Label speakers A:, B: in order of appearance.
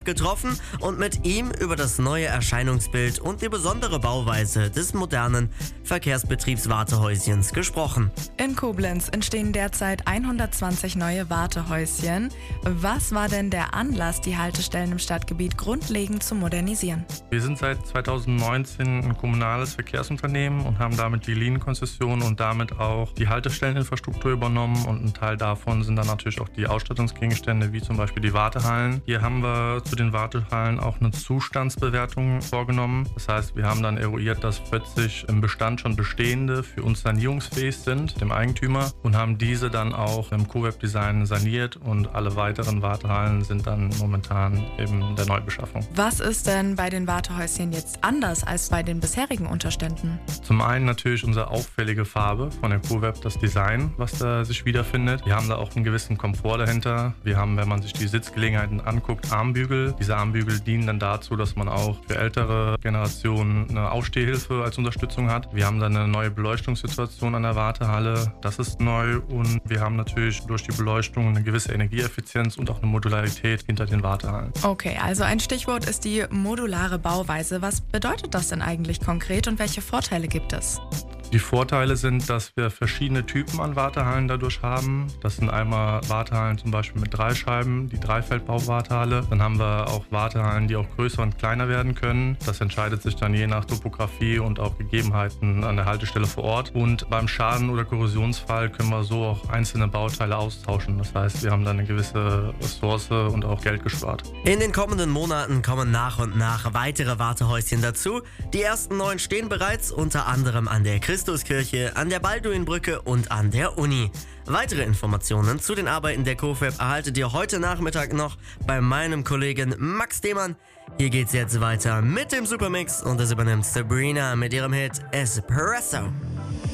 A: getroffen und mit ihm über das neue Erscheinungsbild und die besondere Bauweise des modernen Verkehrsbetriebswartehäuschens gesprochen.
B: In Koblenz entstehen derzeit 120 neue Wartehäuschen. Was war denn der Anlass, die Haltestellen im Stadtgebiet grundlegend zu modernisieren?
C: Wir sind seit 2019 ein kommunales Verkehrsunternehmen und haben damit die Linienkonzession und damit auch die Haltestelleninfrastruktur übernommen, und ein Teil davon sind dann natürlich auch die Ausstattungsgegenstände, wie zum Beispiel die Wartehallen. Hier haben wir zu den Wartehallen auch eine Zustandsbewertung vorgenommen. Das heißt, wir haben dann eruiert, dass 40 im Bestand schon bestehende für uns sanierungsfähig sind, dem Eigentümer, und haben diese dann auch im CoWeb-Design saniert, und alle weiteren Wartehallen sind dann momentan in der Neubeschaffung.
B: Was ist denn bei den Wartehäuschen jetzt anders als bei den bisherigen Unterständen?
C: Zum einen natürlich unsere auffällige Farbe von der CoWeb, das Design, was da sich wiederfindet. Wir haben da auch einen gewissen Komfort dahinter. Wir haben, wenn man sich die Sitzgelegenheiten anguckt, Armbügel. Diese Armbügel dienen dann dazu, dass man auch für ältere Generationen eine Aufstehhilfe als Unterstützung hat. Wir haben dann eine neue Beleuchtungssituation an der Wartehalle. Das ist neu, und wir haben natürlich durch die Beleuchtung eine gewisse Energieeffizienz und auch eine Modularität hinter den Wartehallen.
B: Okay, also ein Stichwort ist die modulare Bauweise. Was bedeutet das denn eigentlich konkret und welche Vorteile gibt es?
C: Die Vorteile sind, dass wir verschiedene Typen an Wartehallen dadurch haben. Das sind einmal Wartehallen zum Beispiel mit 3 Scheiben, die Dreifeldbau-Wartehalle. Dann haben wir auch Wartehallen, die auch größer und kleiner werden können. Das entscheidet sich dann je nach Topografie und auch Gegebenheiten an der Haltestelle vor Ort. Und beim Schaden- oder Korrosionsfall können wir so auch einzelne Bauteile austauschen. Das heißt, wir haben dann eine gewisse Ressource und auch Geld gespart.
A: In den kommenden Monaten kommen nach und nach weitere Wartehäuschen dazu. Die ersten 9 stehen bereits, unter anderem an der Christuskirche, an der Balduinbrücke und an der Uni. Weitere Informationen zu den Arbeiten der CoWeb erhaltet ihr heute Nachmittag noch bei meinem Kollegen Max Demann. Hier geht's jetzt weiter mit dem Supermix, und das übernimmt Sabrina mit ihrem Hit Espresso.